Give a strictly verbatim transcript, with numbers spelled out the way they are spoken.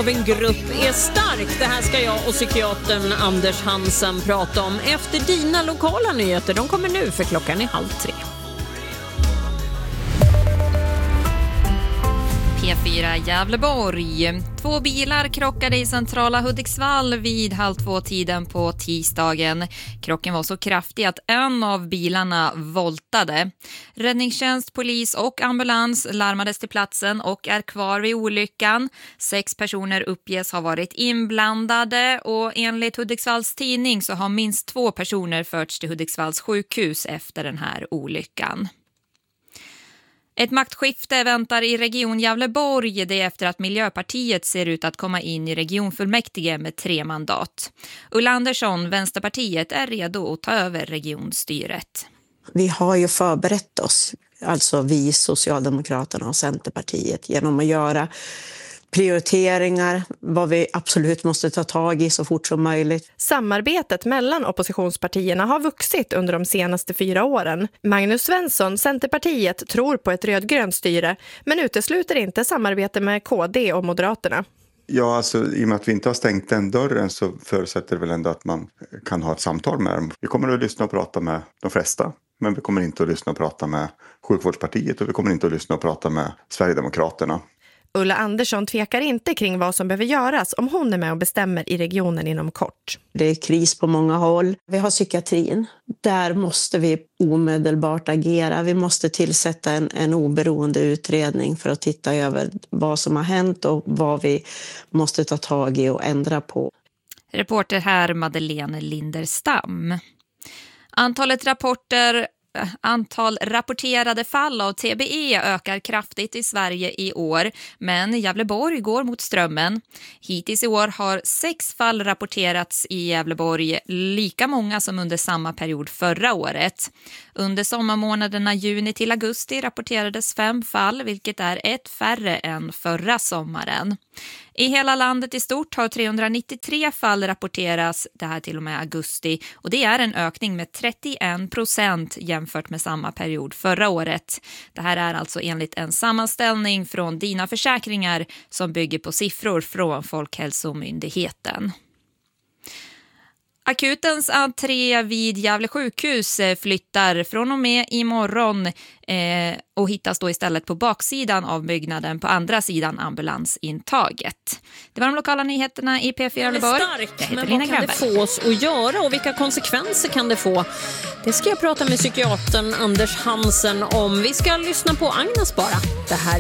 av en grupp är stark. Det här ska jag och psykiatern Anders Hansen prata om efter dina lokala nyheter. De kommer nu för klockan är halv tre. P fyra Gävleborg. Två bilar krockade i centrala Hudiksvall vid halv två tiden på tisdagen. Krocken var så kraftig att en av bilarna voltade. Räddningstjänst, polis och ambulans larmades till platsen och är kvar vid olyckan. Sex personer uppges ha varit inblandade och enligt Hudiksvalls tidning så har minst två personer förts till Hudiksvalls sjukhus efter den här olyckan. Ett maktskifte väntar i region Gävleborg, det är efter att Miljöpartiet ser ut att komma in i regionfullmäktige med tre mandat. Ulla Andersson, Vänsterpartiet, är redo att ta över regionstyret. Vi har ju förberett oss, alltså vi Socialdemokraterna och Centerpartiet, genom att göra prioriteringar, vad vi absolut måste ta tag i så fort som möjligt. Samarbetet mellan oppositionspartierna har vuxit under de senaste fyra åren. Magnus Svensson, Centerpartiet, tror på ett rödgrönt styre, men utesluter inte samarbete med K D och Moderaterna. Ja, alltså i och med att vi inte har stängt den dörren så förutsätter det väl ändå att man kan ha ett samtal med dem. Vi kommer att lyssna och prata med de flesta, men vi kommer inte att lyssna och prata med Sjukvårdspartiet och vi kommer inte att lyssna och prata med Sverigedemokraterna. Ulla Andersson tvekar inte kring vad som behöver göras om hon är med och bestämmer i regionen inom kort. Det är kris på många håll. Vi har psykiatrin. Där måste vi omedelbart agera. Vi måste tillsätta en, en oberoende utredning för att titta över vad som har hänt och vad vi måste ta tag i och ändra på. Reporter här Madeleine Linderstam. Antalet rapporter Antal rapporterade fall av T B E ökar kraftigt i Sverige i år, men Gävleborg går mot strömmen. Hittills i år har sex fall rapporterats i Gävleborg, lika många som under samma period förra året. Under sommarmånaderna juni till augusti rapporterades fem fall, vilket är ett färre än förra sommaren. I hela landet i stort har trehundranittiotre fall rapporterats det här till och med augusti och det är en ökning med trettioen procent jämfört med samma period förra året. Det här är alltså enligt en sammanställning från Dina Försäkringar som bygger på siffror från Folkhälsomyndigheten. Akutens entré vid Gävle sjukhus flyttar från och med imorgon eh, och hittas då istället på baksidan av byggnaden på andra sidan ambulansintaget. Det var de lokala nyheterna i P fyra Gävleborg. Men vad kan det få oss att göra och vilka konsekvenser kan det få? Det ska jag prata med psykiatern Anders Hansen om. Vi ska lyssna på Agnes bara. Det här